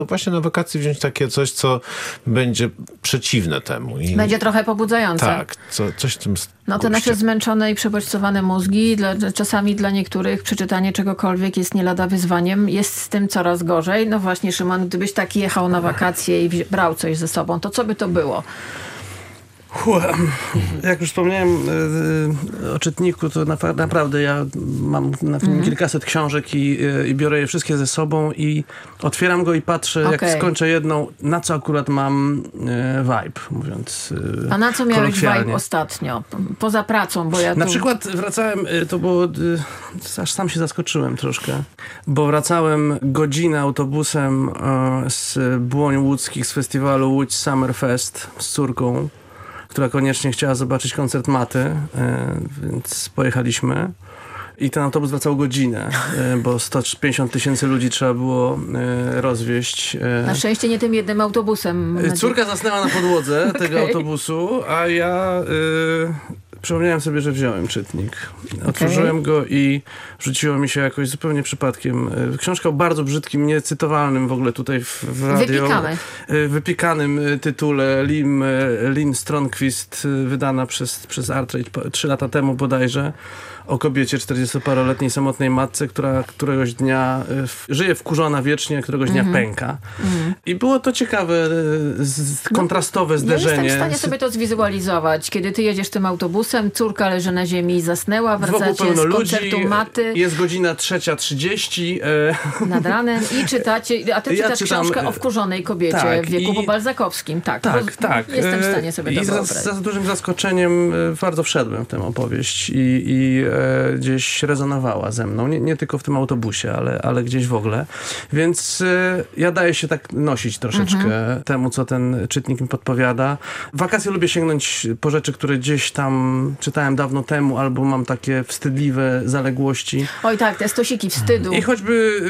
Właśnie na wakacje wziąć takie coś, co będzie przeciwne temu. Będzie trochę pobudzające. Tak, coś w tym No te nasze zmęczone i przebodźcowane mózgi, czasami dla niektórych przeczytanie czegokolwiek jest nie lada wyzwaniem, jest z tym coraz gorzej. No właśnie, Szymon, gdybyś tak jechał na wakacje i brał coś ze sobą, to co by to było? Jak już wspomniałem o czytniku, to naprawdę ja mam na filmie kilkaset książek i biorę je wszystkie ze sobą i otwieram go i patrzę, jak skończę jedną, na co akurat mam vibe, mówiąc A na co miałeś kolokwialnie. vibe ostatnio? Poza pracą, bo ja Na przykład wracałem, to było, aż sam się zaskoczyłem troszkę, bo wracałem godzinę autobusem z Błoń Łódzkich, z festiwalu Łódź Summer Fest z córką, która koniecznie chciała zobaczyć koncert Maty, więc pojechaliśmy. I ten autobus wracał godzinę, bo 150 000 ludzi trzeba było rozwieźć. Na szczęście nie tym jednym autobusem. Córka zasnęła na podłodze tego autobusu, a ja przypomniałem sobie, że wziąłem czytnik. Otworzyłem go i rzuciło mi się jakoś zupełnie przypadkiem. Książka o bardzo brzydkim, niecytowalnym w ogóle tutaj w radio. Wypikanym tytule Lynn Stromquist, wydana przez Artrade 3 lata temu bodajże. O kobiecie 40-paroletniej samotnej matce, która któregoś dnia żyje wkurzona wiecznie, któregoś dnia pęka. I było to ciekawe, kontrastowe zderzenie. Ja jestem w stanie sobie to zwizualizować. Kiedy ty jedziesz tym autobusem, córka leży na ziemi i zasnęła, wracacie z koncertu Maty. Jest godzina 3:30. Nad ranem i czytacie, a ty czytasz książkę o wkurzonej kobiecie w wieku pobalzakowskim. Tak. Jestem w stanie sobie to wyobrazić. Z dużym zaskoczeniem bardzo wszedłem w tę opowieść i gdzieś rezonowała ze mną. Nie tylko w tym autobusie, ale gdzieś w ogóle. Więc ja daję się tak nosić troszeczkę temu, co ten czytnik mi podpowiada. W wakacje lubię sięgnąć po rzeczy, które gdzieś tam czytałem dawno temu, albo mam takie wstydliwe zaległości. Oj tak, te stosiki wstydu. I choćby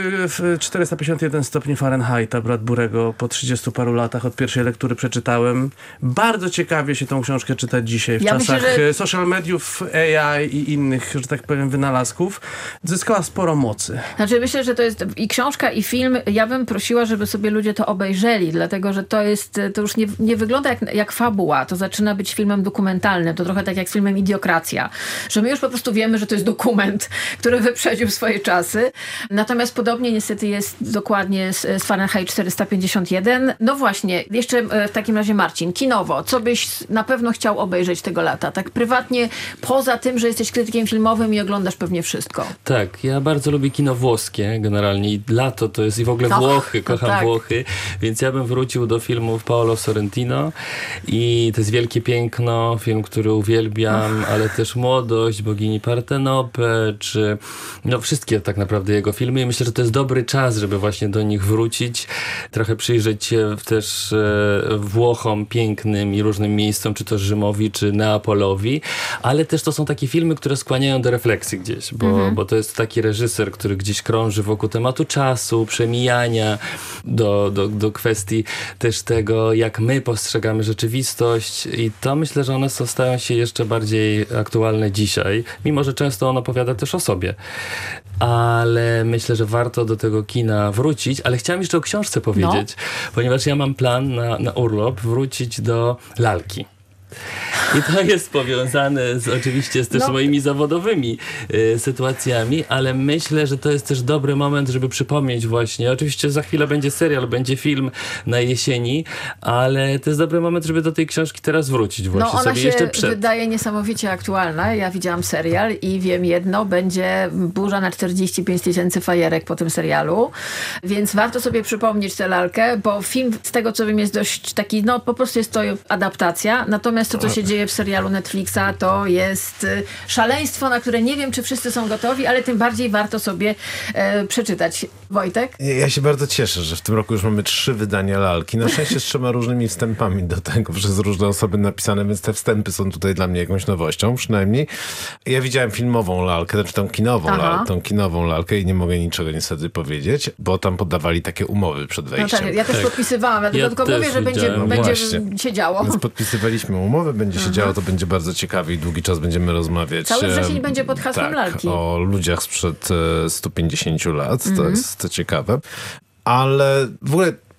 451 stopni Fahrenheita Bradburego po 30 paru latach od pierwszej lektury przeczytałem. Bardzo ciekawie się tą książkę czytać dzisiaj w czasach social mediów, AI i innych, że tak powiem, wynalazków. Zyskała sporo mocy. Znaczy myślę, że to jest i książka, i film. Ja bym prosiła, żeby sobie ludzie to obejrzeli, dlatego, że to już nie wygląda jak fabuła. To zaczyna być filmem dokumentalnym. To trochę tak jak z filmem Idiokracja. Że my już po prostu wiemy, że to jest dokument, który wyprzedził swoje czasy. Natomiast podobnie niestety jest dokładnie z Fahrenheit 451. No właśnie, jeszcze w takim razie Marcin, kinowo. Co byś na pewno chciał obejrzeć tego lata? Tak prywatnie, poza tym, że jesteś krytykiem filmowym i oglądasz pewnie wszystko. Tak, ja bardzo lubię kino włoskie generalnie i lato to jest i w ogóle Włochy, kocham Włochy, więc ja bym wrócił do filmów Paolo Sorrentino i to jest Wielkie Piękno, film, który uwielbiam, ale też Młodość, Bogini Partenope, czy wszystkie tak naprawdę jego filmy i myślę, że to jest dobry czas, żeby właśnie do nich wrócić, trochę przyjrzeć się też Włochom pięknym i różnym miejscom, czy to Rzymowi, czy Neapolowi, ale też to są takie filmy, które skłaniają do refleksji gdzieś, bo to jest taki reżyser, który gdzieś krąży wokół tematu czasu, przemijania, do kwestii też tego, jak my postrzegamy rzeczywistość i to myślę, że one stają się jeszcze bardziej aktualne dzisiaj, mimo że często on opowiada też o sobie. Ale myślę, że warto do tego kina wrócić, ale chciałem jeszcze o książce powiedzieć, ponieważ ja mam plan na urlop wrócić do Lalki. I to jest powiązane oczywiście z moimi zawodowymi sytuacjami, ale myślę, że to jest też dobry moment, żeby przypomnieć właśnie, oczywiście za chwilę będzie serial, będzie film na jesieni, ale to jest dobry moment, żeby do tej książki teraz wrócić właśnie ona sobie jeszcze przed. Ona się wydaje niesamowicie aktualna. Ja widziałam serial i wiem jedno, będzie burza na 45 000 fajerek po tym serialu, więc warto sobie przypomnieć tę Lalkę, bo film z tego co wiem jest dość taki, po prostu jest to adaptacja, natomiast to co się dzieje w serialu Netflixa to jest szaleństwo, na które nie wiem czy wszyscy są gotowi, ale tym bardziej warto sobie przeczytać. Wojtek? Ja się bardzo cieszę, że w tym roku już mamy 3 wydania Lalki. Na szczęście z 3 różnymi wstępami do tego przez różne osoby napisane, więc te wstępy są tutaj dla mnie jakąś nowością przynajmniej. Ja widziałem filmową Lalkę, znaczy tą kinową Lalkę i nie mogę niczego niestety powiedzieć, bo tam poddawali takie umowy przed wejściem. No tak, ja też podpisywałam, ja tylko mówię, że będzie się działo. Więc podpisywaliśmy umowę, będzie się działo, to będzie bardzo ciekawe i długi czas będziemy rozmawiać. Cały wrzesień będzie pod hasłem Lalki. O ludziach sprzed 150 lat, to jest ciekawe. Ale w ogóle